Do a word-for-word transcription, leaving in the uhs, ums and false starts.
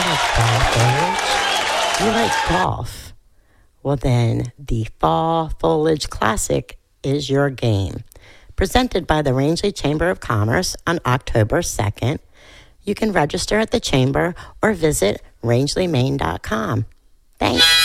like fall foliage? You like golf? Well then, the Fall Foliage Classic is your game. Presented by the Rangeley Chamber of Commerce on October second. You can register at the Chamber or visit rangeley maine dot com. Thanks.